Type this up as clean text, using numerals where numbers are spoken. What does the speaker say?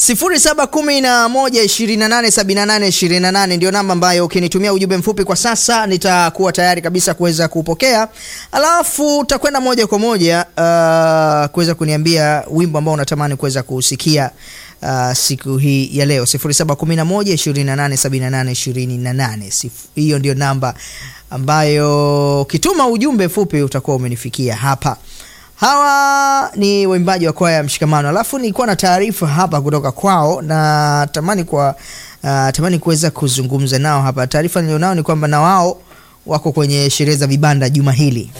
0711287828 ndio namba ambayo ukinitumia ujumbe mfupi kwa sasa nitakuwa tayari kabisa kuweza kupokea. Alafu utakwenda moja kwa moja kuweza kuniambia wimbo ambao unatamani kuweza kusikia siku hii ya leo. 0711287828. Hiyo ndio namba ambayo kituma ujumbe mfupi utakuwa umenifikia hapa. Hawa ni waimbaji wa kwaya Mshikamano. Alafu nilikuwa na taarifa hapa kutoka kwao na tamani kuweza kuzungumza nao hapa. Taarifa nilionao ni kwamba na wao wako kwenye sherehe za vibanda juma hili.